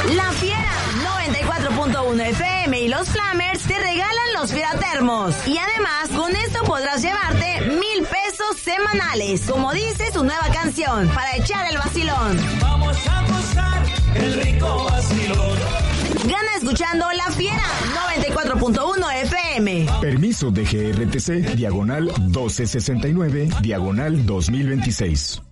La Fiera 94.1 FM y los Flamers te regalan los Fieratermos. Y además, con esto podrás llevarte 1,000 pesos semanales, como dice su nueva canción, para echar el vacilón. Vamos a gozar el rico vacilón. Gana escuchando La Fiera 94.1 FM. Permiso de GRTC, diagonal 1269, diagonal 2026.